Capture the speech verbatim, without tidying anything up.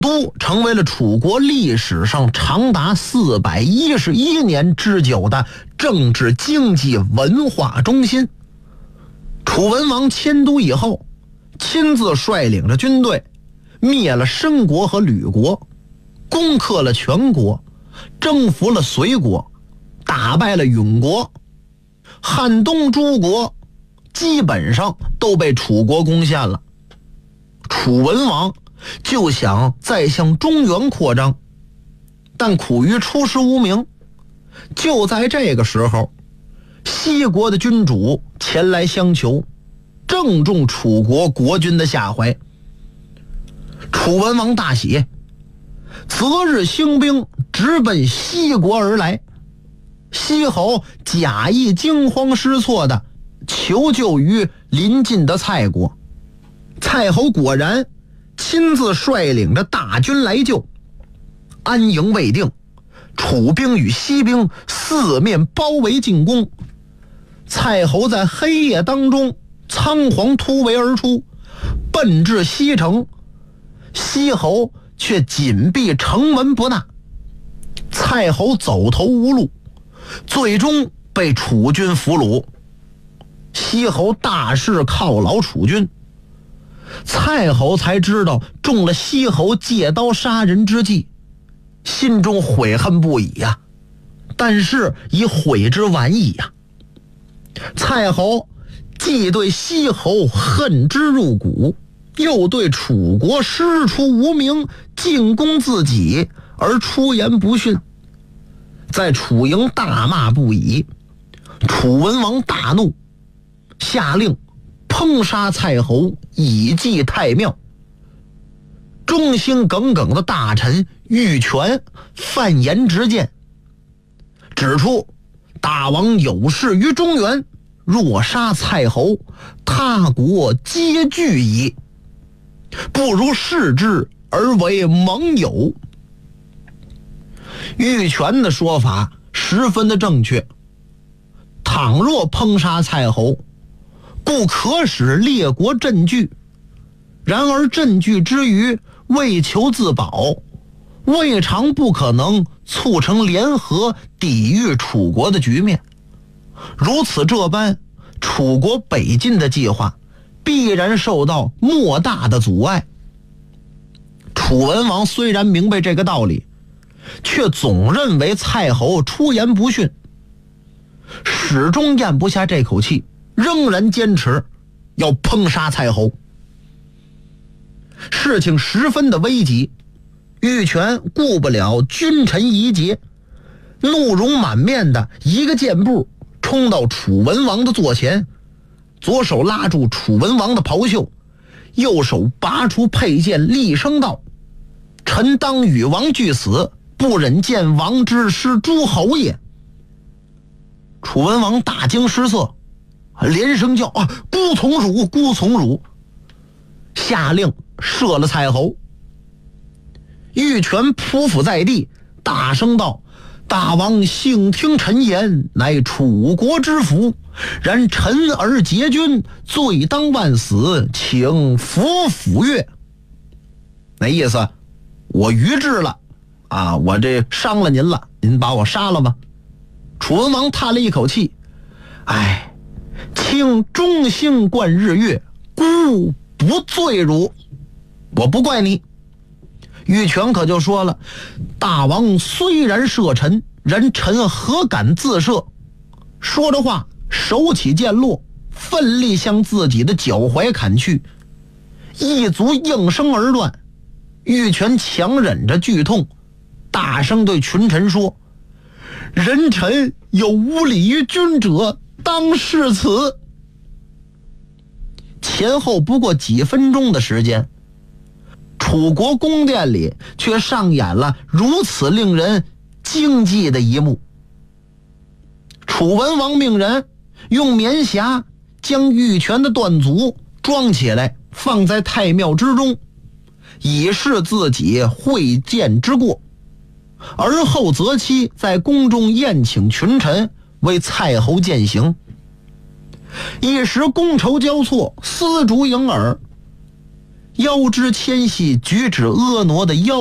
都成为了楚国历史上长达四百一十一年之久的政治、经济、文化中心。楚文王迁都以后，亲自率领着军队灭了申国和吕国，攻克了全国，征服了隋国，打败了允国，汉东诸国基本上都被楚国攻陷了。楚文王就想再向中原扩张，但苦于出师无名。就在这个时候，西国的君主前来相求，正中楚国国君的下怀。楚文王大喜，择日兴兵直奔西国而来。西侯假意惊慌失措的求救于邻近的蔡国，蔡侯果然亲自率领着大军来救。安营未定，楚兵与西兵四面包围进攻。蔡侯在黑夜当中仓皇突围而出，奔至西城，西侯却紧闭城门不纳。蔡侯走投无路，最终被楚军俘虏。西侯大肆犒劳楚军，蔡侯才知道中了西侯借刀杀人之计，心中悔恨不已呀、啊，但是已悔之晚矣呀、啊。蔡侯既对西侯恨之入骨，又对楚国师出无名，进攻自己而出言不逊，在楚营大骂不已。楚文王大怒，下令烹杀蔡侯，以祭太庙。忠心耿耿的大臣玉泉犯言直谏，指出大王有事于中原，若杀蔡侯，他国皆惧矣，不如视之而为盟友。玉泉的说法十分的正确，倘若烹杀蔡侯，故可使列国震惧，然而震惧之余为求自保，未尝不可能促成联合抵御楚国的局面。如此这般，楚国北进的计划必然受到莫大的阻碍。楚文王虽然明白这个道理，却总认为蔡侯出言不逊，始终咽不下这口气，仍然坚持要烹杀蔡侯。事情十分的危急，玉泉顾不了君臣仪节，怒容满面的一个箭步冲到楚文王的座前，左手拉住楚文王的袍袖，右手拔出佩剑，厉声道：臣当与王俱死，不忍见王之失诸侯也。楚文王大惊失色，连声叫啊，孤从辱，孤从辱，下令射了蔡侯。玉泉匍匐在地，大声道：大王幸听臣言，乃楚国之福，然臣而结君，罪当万死，请服抚乐。那意思，我愚智了啊，我这伤了您了，您把我杀了吧。楚文王叹了一口气，哎，卿忠心贯日月，孤不罪汝，我不怪你。玉泉可就说了，大王虽然赦臣，然臣何敢自赦。说着话，手起剑落，奋力向自己的脚踝砍去，一足应声而乱。玉泉强忍着剧痛，大声对群臣说：人臣有无礼于君者，当是此。前后不过几分钟的时间，楚国宫殿里却上演了如此令人惊悸的一幕。楚文王命人用棉匣将玉泉的断足装起来，放在太庙之中，以示自己会见之过。而后择期在宫中宴请群臣，为蔡侯饯行。一时觥筹交错，丝竹盈耳。 腰肢纤细、举止婀娜的腰